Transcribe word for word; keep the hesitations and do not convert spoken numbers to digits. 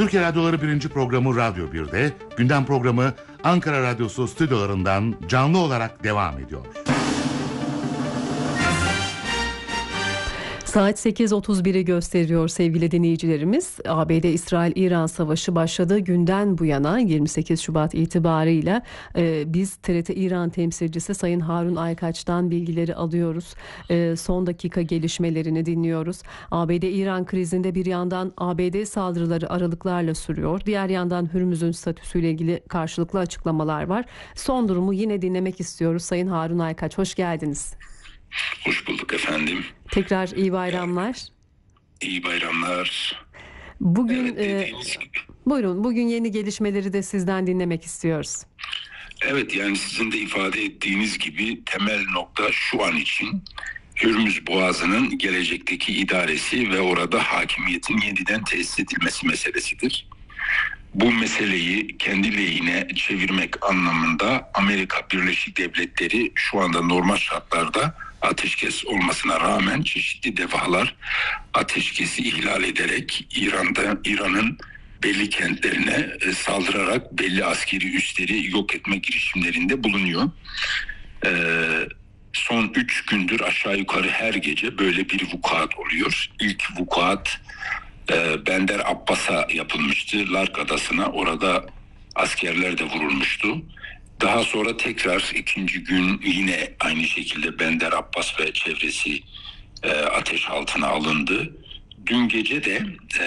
Türkiye Radyoları birinci programı Radyo bir'de, gündem programı Ankara Radyosu stüdyolarından canlı olarak devam ediyor. Saat sekiz otuz bir'i gösteriyor sevgili dinleyicilerimiz. A B D-İsrail-İran savaşı başladığı günden bu yana yirmi sekiz Şubat itibarıyla e, biz T R T İran temsilcisi Sayın Harun Aykaç'tan bilgileri alıyoruz. E, son dakika gelişmelerini dinliyoruz. A B D-İran krizinde bir yandan A B D saldırıları aralıklarla sürüyor. Diğer yandan Hürmüz'ün statüsüyle ilgili karşılıklı açıklamalar var. Son durumu yine dinlemek istiyoruz. Sayın Harun Aykaç, hoş geldiniz. Hoş bulduk efendim. Tekrar iyi bayramlar. İyi bayramlar. Bugün Evet, e, buyurun bugün yeni gelişmeleri de sizden dinlemek istiyoruz. Evet, yani sizin de ifade ettiğiniz gibi temel nokta şu an için Hürmüz Boğazı'nın gelecekteki idaresi ve orada hakimiyetin yeniden tesis edilmesi meselesidir. Bu meseleyi kendi lehine çevirmek anlamında Amerika Birleşik Devletleri şu anda normal şartlarda ateşkes olmasına rağmen çeşitli defalar ateşkesi ihlal ederek İran'da İran'ın belli kentlerine saldırarak belli askeri üsleri yok etme girişimlerinde bulunuyor. Ee, son üç gündür aşağı yukarı her gece böyle bir vukuat oluyor. İlk vukuat e, Bender Abbas'a yapılmıştı. Lark Adası'na, orada askerler de vurulmuştu. Daha sonra tekrar ikinci gün yine aynı şekilde Bender Abbas ve çevresi e, ateş altına alındı. Dün gece de e,